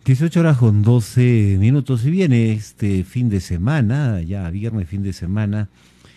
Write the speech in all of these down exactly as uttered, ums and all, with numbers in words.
dieciocho horas con doce minutos. Y viene este fin de semana, ya viernes, fin de semana.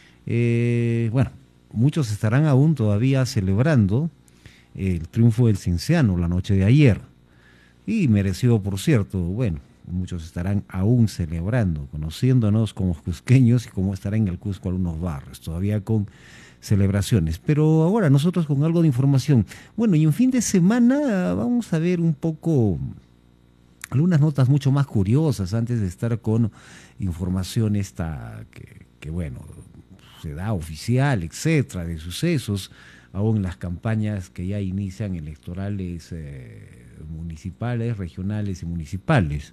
Eh, bueno, muchos estarán aún todavía celebrando el triunfo del Cienciano la noche de ayer. Y merecido, por cierto. Bueno, muchos estarán aún celebrando, conociéndonos como cusqueños y cómo estará en el Cusco algunos barrios, todavía con celebraciones. Pero ahora nosotros con algo de información. Bueno, y en fin de semana vamos a ver un poco algunas notas mucho más curiosas antes de estar con información esta que, que bueno, se da oficial, etcétera, de sucesos, aún las campañas que ya inician electorales eh, municipales, regionales y municipales.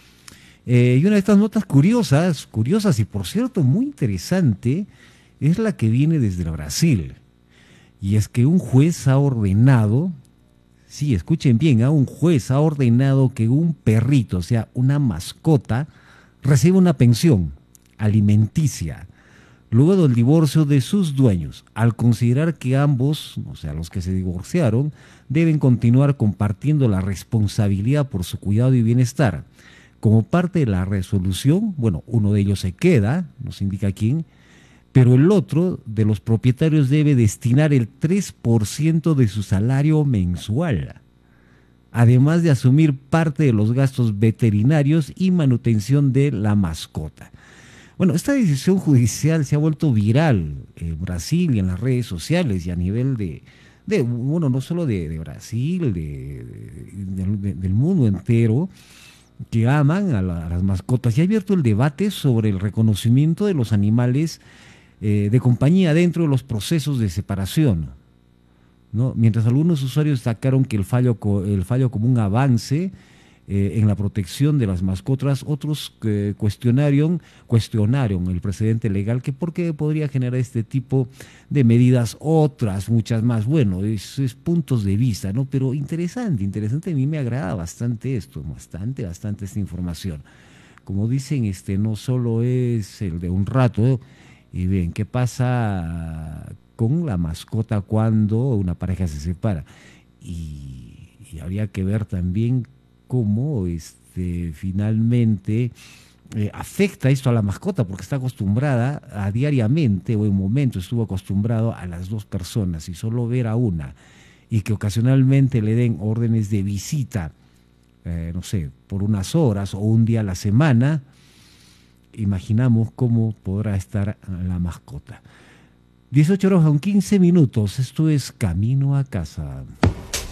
Eh, y una de estas notas curiosas, curiosas y por cierto muy interesante, es la que viene desde el Brasil. Y es que un juez ha ordenado, sí, escuchen bien, a un juez ha ordenado que un perrito, o sea, una mascota, reciba una pensión alimenticia luego del divorcio de sus dueños, al considerar que ambos, o sea, los que se divorciaron, deben continuar compartiendo la responsabilidad por su cuidado y bienestar. Como parte de la resolución, bueno, uno de ellos se queda, nos indica quién, pero el otro de los propietarios debe destinar el tres por ciento de su salario mensual, además de asumir parte de los gastos veterinarios y manutención de la mascota. Bueno, esta decisión judicial se ha vuelto viral en Brasil y en las redes sociales y a nivel de, de bueno, no solo de, de Brasil, de, de, de, del mundo entero, que aman a, la, a las mascotas. Y ha abierto el debate sobre el reconocimiento de los animales eh, de compañía dentro de los procesos de separación, ¿no? Mientras algunos usuarios destacaron que el fallo, el fallo como un avance Eh, en la protección de las mascotas, otros eh, cuestionaron, cuestionaron el precedente legal que por qué podría generar este tipo de medidas, otras, muchas más. Bueno, es, es puntos de vista, ¿no? Pero interesante, interesante, a mí me agrada bastante esto, bastante, bastante esta información. Como dicen, este no solo es el de un rato, ¿eh? Y bien, ¿qué pasa con la mascota cuando una pareja se separa? Y, y habría que ver también cómo este, finalmente eh, afecta esto a la mascota, porque está acostumbrada a diariamente, o en momentos estuvo acostumbrado a las dos personas, y solo ver a una, y que ocasionalmente le den órdenes de visita, eh, no sé, por unas horas o un día a la semana, imaginamos cómo podrá estar la mascota. dieciocho horas con quince minutos, esto es Camino a Casa.